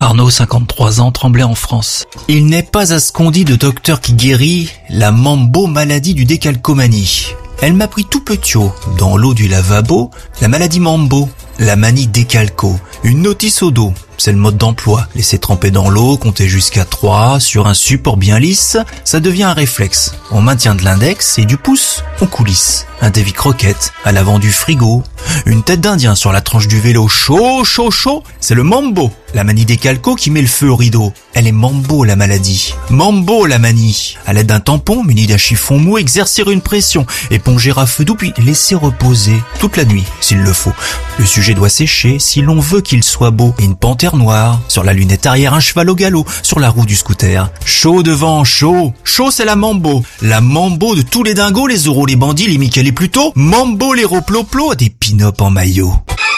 Arnaud, 53 ans, Tremblay en France. Il n'est pas à ce qu'on dit de docteur qui guérit la mambo maladie du décalcomanie. Elle m'a pris tout petiot, dans l'eau du lavabo, la maladie mambo, la manie décalco, une notice au dos. C'est le mode d'emploi. Laisser tremper dans l'eau, compter jusqu'à 3 sur un support bien lisse, ça devient un réflexe. On maintient de l'index et du pouce, on coulisse. Un Davy croquette à l'avant du frigo. Une tête d'Indien sur la tranche du vélo. Chaud, chaud, chaud. C'est le mambo. La manie décalco qui met le feu au rideau. Elle est mambo la maladie. Mambo la manie. À l'aide d'un tampon muni d'un chiffon mou, exercer une pression. Éponger à feu doux puis laisser reposer toute la nuit s'il le faut. Le sujet doit sécher si l'on veut qu'il soit beau. Et une panthère noire sur la lunette arrière, un cheval au galop sur la roue du scooter. Chaud devant, chaud. Chaud c'est la mambo. La mambo de tous les dingos, les oraux, les bandits, les Michael et Pluto. Mambo les roploplo, des pin-up en maillot.